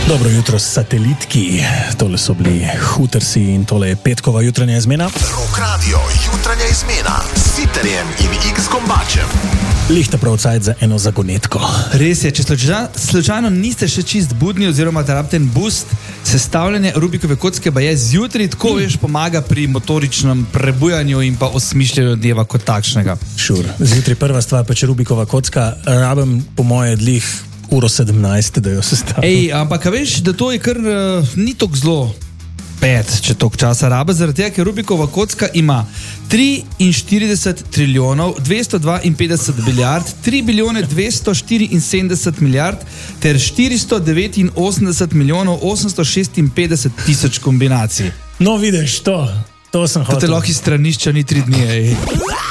Dobro jutro, satelitki. Tole so bili Hootersi in tole je petkova jutranja izmena. Rock Radio, jutranja izmena s Sitterjem in X-Kombačem. Lihta prav cajt za eno zagonetko. Res je, če slučajno niste še čist budni oziroma da rabite en boost, sestavljanje Rubikove kocke pa je zjutraj tako veš pomaga pri motoričnem prebujanju in pa osmišljanju dneva kot takšnega. Zjutraj prva stvar pa če Rubikova kocka, rabim po moje dlih 1:17, da jo sestavim. Ampak veš, da to je kar ni tako zelo če toliko časa raba, zaradi tega, ker Rubikova kocka ima 43 trilijonov 252 milijard, 3 bilijone 274 milijard ter 489 milijonov 856 tisoč kombinacij. No, vidiš, to sem hotel. To te lahko iz stranišča ni 3 dni,